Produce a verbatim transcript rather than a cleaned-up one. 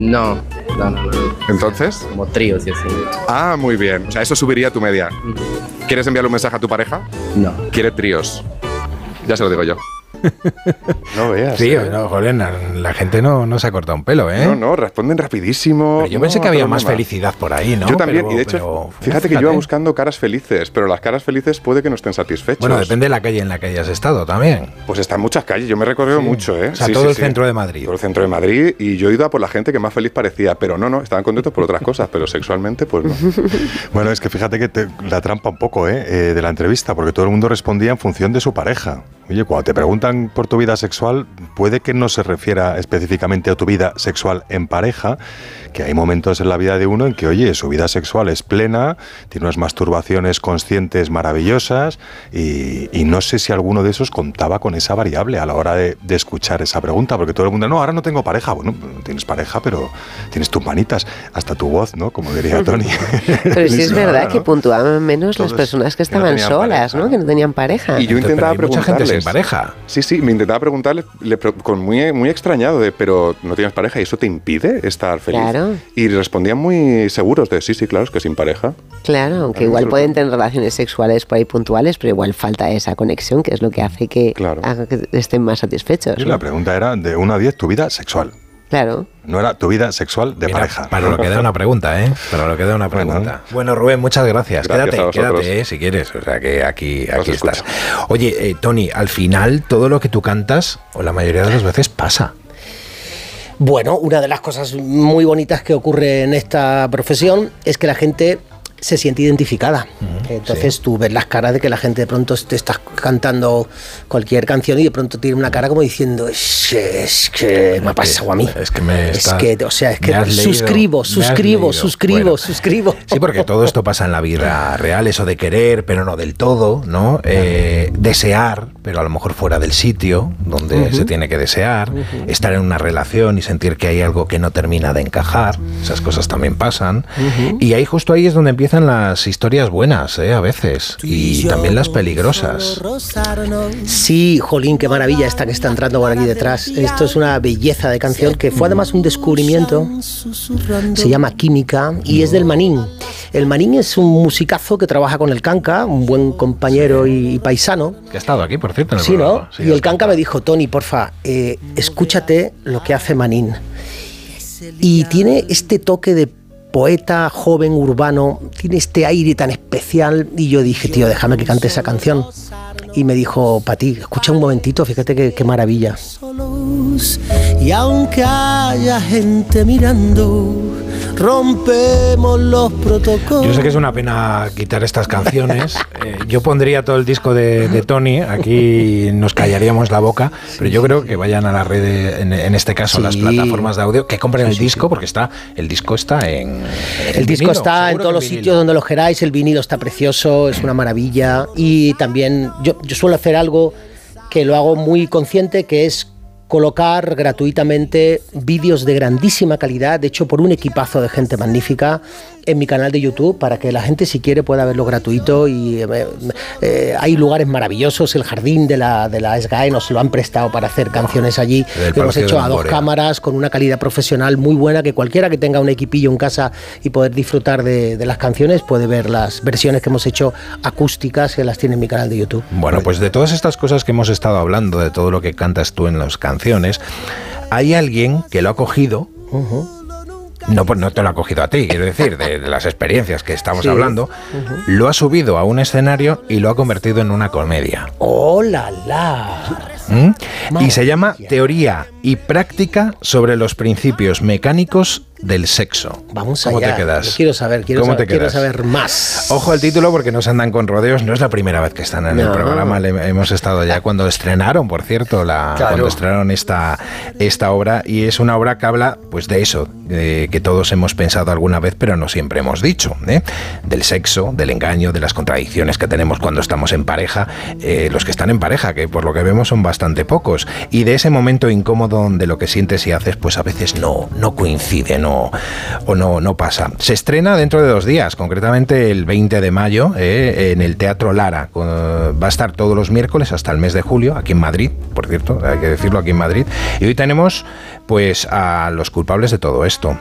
No, no, no, no. ¿Entonces? Como tríos y así. Ah, muy bien. O sea, eso subiría tu media. ¿Quieres enviarle un mensaje a tu pareja? No. ¿Quiere tríos? Ya se lo digo yo. No veas. Sí, ¿eh? no, joder, la, la gente no, no se ha cortado un pelo, ¿eh? No, no, responden rapidísimo. Pero yo no, pensé que había más problema. felicidad por ahí, ¿no? Yo también, pero, y de hecho, pero, fíjate que yo iba buscando caras felices, pero las caras felices puede que no estén satisfechos. Bueno, depende de la calle en la que hayas estado también. Pues está en muchas calles, yo me he recorrido Sí. mucho, ¿eh? O sea, Sí, todo sí, el sí. centro de Madrid. Todo el centro de Madrid, y yo he ido a por la gente que más feliz parecía, pero no, no, estaban contentos por otras cosas, pero sexualmente, pues no. Bueno, es que fíjate que te, la trampa un poco ¿eh? Eh, de la entrevista, porque todo el mundo respondía en función de su pareja. Oye, cuando te preguntan por tu vida sexual, puede que no se refiera específicamente a tu vida sexual en pareja, que hay momentos en la vida de uno en que, oye, su vida sexual es plena, tiene unas masturbaciones conscientes maravillosas, y, y no sé si alguno de esos contaba con esa variable a la hora de, de escuchar esa pregunta, porque todo el mundo, no, ahora no tengo pareja. Bueno, no tienes pareja, pero tienes tus manitas, hasta tu voz, ¿no? Como diría Tony. Pero sí es verdad, ¿no? que puntuaban menos Todos las personas que que no estaban tenían solas, pareja, ¿no? ¿no? Que no tenían pareja. Y yo Entonces, intentaba pero hay mucha gente preguntarles. sin pareja. Sí, sí, me intentaba preguntarles, le pre- con muy, muy extrañado, de, pero no tienes pareja y eso te impide estar feliz. Claro. Y respondían muy seguros de, sí, sí, claro, es que sin pareja. Claro, aunque A mí igual me pueden sorprende. tener relaciones sexuales por ahí puntuales, pero igual falta esa conexión, que es lo que hace que Claro. haga que estén más satisfechos. Y ¿no? la pregunta era de uno a diez tu vida sexual. Claro. No era tu vida sexual de Mira, pareja. para lo que da una pregunta, ¿eh? Para lo que da una Bueno. pregunta. Bueno, Rubén, muchas gracias. Gracias a quédate, vosotros. quédate, ¿eh? Si quieres. O sea, que aquí, Os aquí escucho. estás. Oye, eh, Tony, al final todo lo que tú cantas, o la mayoría de las veces, pasa. Bueno, una de las cosas muy bonitas que ocurre en esta profesión es que la gente se siente identificada. Entonces sí. tú ves las caras de que la gente de pronto te estás cantando cualquier canción y de pronto tiene una cara como diciendo, es que, es que me ha pasado a mí. Es que me Es está- que, o sea, es me que has leído, suscribo, me has suscribo, leído. suscribo, Bueno. suscribo. Sí, porque todo esto pasa en la vida real, eso de querer, pero no del todo, ¿no? Eh, desear, pero a lo mejor fuera del sitio donde Uh-huh. se tiene que desear, uh-huh. estar en una relación y sentir que hay algo que no termina de encajar, esas cosas también pasan. Uh-huh. Y ahí justo ahí es donde empiezan las historias buenas, ¿eh? A veces, y también las peligrosas. Sí, jolín, qué maravilla esta que está entrando por aquí detrás. Esto es una belleza de canción que fue además un descubrimiento. Se llama Química y es del Manín. El Manín es un musicazo que trabaja con el Canca, un buen compañero y paisano. Que ha estado aquí, por cierto, en el Sí, ¿no? programa. Sí, y el Canca me dijo, Tony, porfa, eh, escúchate lo que hace Manín. Y tiene este toque de poeta joven urbano, tiene este aire tan especial, y yo dije, tío, déjame que cante esa canción. Y me dijo, Pati, escucha un momentito, fíjate qué, qué maravilla. Y aunque haya gente mirando, rompemos los protocolos. Yo sé que es una pena quitar estas canciones. Eh, yo pondría todo el disco de, de Tony, aquí nos callaríamos la boca, pero yo creo que vayan a la red, en, en este caso Sí. las plataformas de audio, que compren Sí, el sí, disco, sí. porque está el disco está en... El disco está en todos los sitios donde lo queráis, el vinilo está precioso, es una maravilla. Y también yo, yo suelo hacer algo que lo hago muy consciente, que es colocar gratuitamente vídeos de grandísima calidad, hecho por un equipazo de gente magnífica, en mi canal de YouTube, para que la gente, si quiere, pueda verlo gratuito. Y eh, eh, hay lugares maravillosos, el jardín de la, de la SGAE nos lo han prestado para hacer canciones allí. Del Lo hemos Palacio hecho de a dos Longoria. cámaras, con una calidad profesional muy buena, que cualquiera que tenga un equipillo en casa y poder disfrutar de, de las canciones puede ver las versiones que hemos hecho acústicas, que las tiene en mi canal de YouTube. Bueno, pues de todas estas cosas que hemos estado hablando, de todo lo que cantas tú en las canciones, hay alguien que lo ha cogido. Uh-huh. No, pues no te lo ha cogido a ti, quiero decir, de, de las experiencias que estamos Sí. hablando, Uh-huh. lo ha subido a un escenario y lo ha convertido en una comedia. ¡Oh, la, la! ¿Mm? Maravilla. Y se llama Teoría y Práctica sobre los principios mecánicos del sexo. Vamos ¿Cómo allá. te quedas? Yo quiero saber, quiero, ¿Cómo saber, te quiero quedas? saber más. Ojo al título, porque no se andan con rodeos. No es la primera vez que están en el No. programa. Le, hemos estado ya cuando estrenaron, por cierto, la, Claro. cuando estrenaron esta, esta obra. Y es una obra que habla pues de eso, de que todos hemos pensado alguna vez, pero no siempre hemos dicho, ¿eh? Del sexo, del engaño, de las contradicciones que tenemos cuando estamos en pareja, eh, los que están en pareja, que por lo que vemos son bastante pocos, y de ese momento incómodo donde lo que sientes y haces pues a veces no, no coincide, no no, o no, no pasa. Se estrena dentro de dos días, concretamente el veinte de mayo, eh, en el Teatro Lara. Va a estar todos los miércoles hasta el mes de julio, aquí en Madrid, por cierto, hay que decirlo, aquí en Madrid. Y hoy tenemos pues a los culpables de todo esto.